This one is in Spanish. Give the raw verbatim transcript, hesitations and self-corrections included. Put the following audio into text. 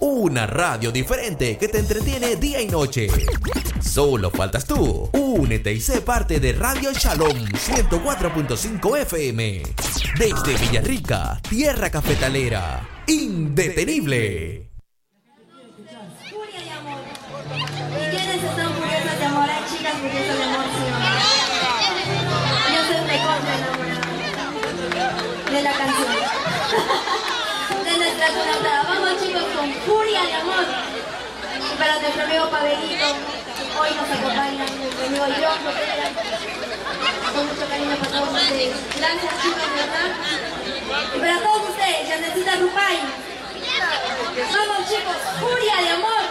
Una radio diferente que te entretiene día y noche. Solo faltas tú. Únete y sé parte de Radio Shalom ciento cuatro punto cinco F M. Desde Villarrica, tierra cafetalera. Indetenible. Furia y amor. ¿Y quiénes están furiosas de amor? Hay chicas furiosas de amor, sí o no. Yo soy recontra enamorada de la canción. De nuestra cantada. Vamos chicos con Furia y amor. Y para nuestro amigo Pavelito, hoy nos acompaña mi amigo John Botella. Con mucho cariño para todos ustedes. Gracias chicos, de verdad. Y para todos ustedes, Yanecita Rupay. Vamos chicos, Furia de amor.